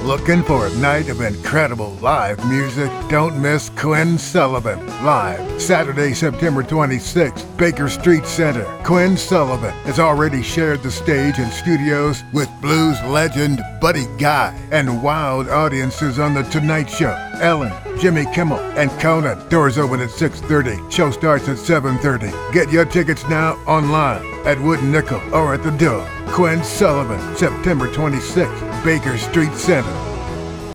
Looking for a night of incredible live music? Don't miss Quinn Sullivan live Saturday, September 26th, Baker Street Center. Quinn Sullivan has already shared the stage and studios with blues legend Buddy Guy and wild audiences on The Tonight Show, Ellen, Jimmy Kimmel, and Conan. Doors open at 6:30. Show starts at 7:30. Get your tickets now online at Wood Nickel or at the door. Quinn Sullivan, September 26th, Baker Street Center.